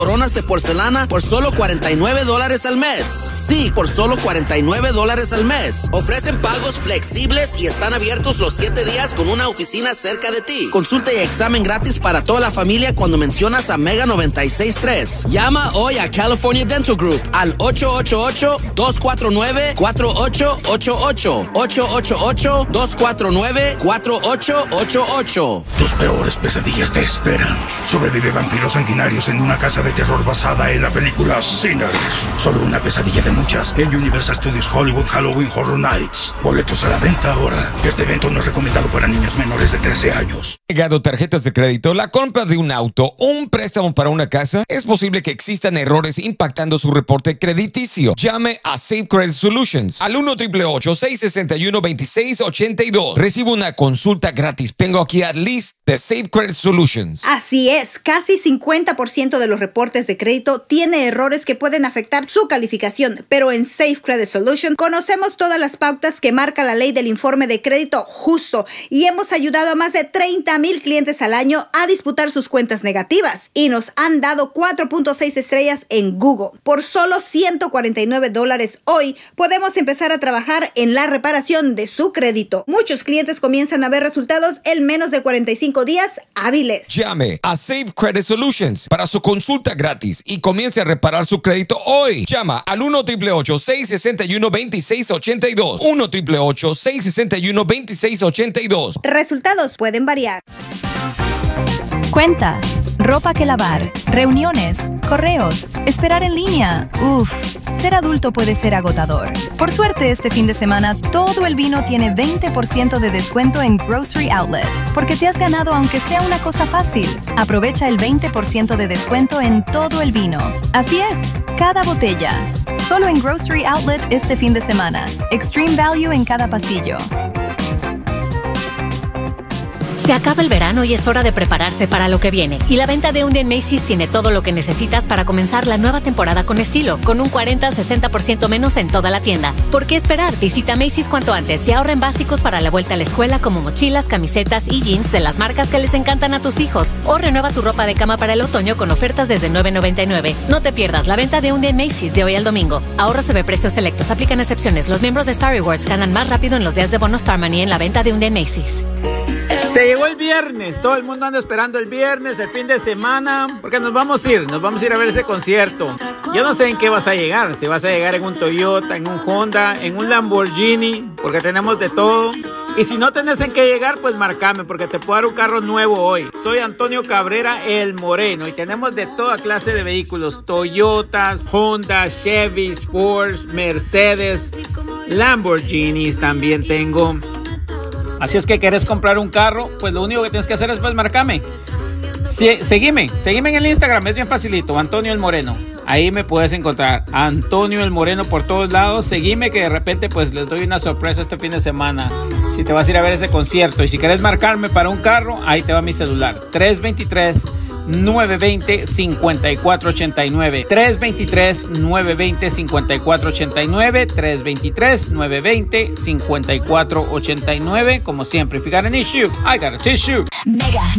Coronas de porcelana por solo $49 al mes. Sí, por solo $49 al mes. Ofrecen pagos flexibles y están abiertos los 7 días con una oficina cerca de ti. Consulta y examen gratis para toda la familia cuando mencionas a Mega 96.3. Llama hoy a California Dental Group al 888-249-4888. 888-249-4888. Tus peores pesadillas te esperan. Sobrevive vampiros sanguinarios en una casa de terror basada en la película Sinners. Solo una pesadilla de muchas en Universal Studios Hollywood Halloween Horror Nights. Boletos a la venta ahora. Este evento no es recomendado para niños menores de 13 años. Llegado tarjetas de crédito, la compra de un auto o un préstamo para una casa, es posible que existan errores impactando su reporte crediticio. Llame a Safe Credit Solutions al 1-888-661-2682. Recibe una consulta gratis. Tengo aquí a Liz de Safe Credit Solutions. Así es, casi 50% de los reportes de crédito tiene errores que pueden afectar su calificación, pero en Safe Credit Solutions conocemos todas las pautas que marca la ley del informe de crédito justo y hemos ayudado a más de 30,000 clientes al año a disputar sus cuentas negativas y nos han dado 4.6 estrellas en Google. Por solo $149 hoy podemos empezar a trabajar en la reparación de su crédito. Muchos clientes comienzan a ver resultados en menos de 45 días hábiles. Llame a Safe Credit Solutions para su consulta gratis y comience a reparar su crédito hoy. Llama al 1-888-661-2682. 1-888-661-2682. Resultados pueden variar. Cuentas, ropa que lavar, reuniones, correos, esperar en línea. Uf, ser adulto puede ser agotador. Por suerte, este fin de semana, todo el vino tiene 20% de descuento en Grocery Outlet, porque te has ganado aunque sea una cosa fácil. Aprovecha el 20% de descuento en todo el vino. Así es, cada botella. Solo en Grocery Outlet este fin de semana. Extreme Value en cada pasillo. Se acaba el verano y es hora de prepararse para lo que viene. Y la venta de un día en Macy's tiene todo lo que necesitas para comenzar la nueva temporada con estilo, con un 40-60% menos en toda la tienda. ¿Por qué esperar? Visita Macy's cuanto antes y ahorra en básicos para la vuelta a la escuela como mochilas, camisetas y jeans de las marcas que les encantan a tus hijos. O renueva tu ropa de cama para el otoño con ofertas desde $9.99. No te pierdas la venta de un día en Macy's de hoy al domingo. Ahorro sobre precios selectos. Aplican excepciones. Los miembros de Star Rewards ganan más rápido en los días de bono Star Money en la venta de un día en Macy's. Se llegó el viernes, todo el mundo anda esperando el viernes, el fin de semana, porque nos vamos a ir a ver ese concierto. Yo no sé en qué vas a llegar, si vas a llegar en un Toyota, en un Honda, en un Lamborghini, porque tenemos de todo. Y si no tenés en qué llegar, pues marcame, porque te puedo dar un carro nuevo hoy. Soy Antonio Cabrera, el Moreno, y tenemos de toda clase de vehículos: Toyotas, Honda, Chevy, Porsche, Mercedes, Lamborghinis también tengo. Así es que querés comprar un carro, pues lo único que tienes que hacer es pues marcarme. Seguime en el Instagram, es bien facilito, Antonio el Moreno. Ahí me puedes encontrar, Antonio el Moreno por todos lados. Seguime que de repente pues les doy una sorpresa este fin de semana, si te vas a ir a ver ese concierto. Y si querés marcarme para un carro, ahí te va mi celular, 323-920-5489. 323-920-5489. 323-920-5489. Como siempre, if you got an issue, I got a tissue. Mega